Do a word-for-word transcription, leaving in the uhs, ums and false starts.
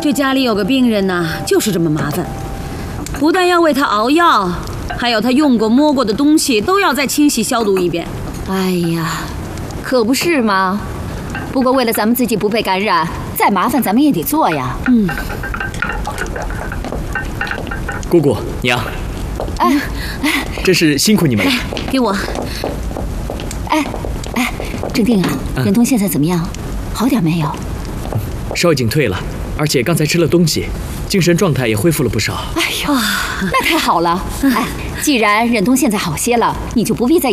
这家里有个病人呐，就是这么麻烦，不但要为他熬药，还有他用过摸过的东西都要再清洗消毒一遍。 哎呀，可不是吗？不过为了咱们自己不被感染，再麻烦咱们也得做呀。 嗯。 姑姑娘， 哎哎，真是辛苦你们了。 给我。 哎哎，郑定啊，忍痛现在怎么样？好点没有？ 烧已经退了，而且刚才吃了东西，精神状态也恢复了不少。 哎呦，那太好了！哎，既然忍痛现在好些了，你就不必再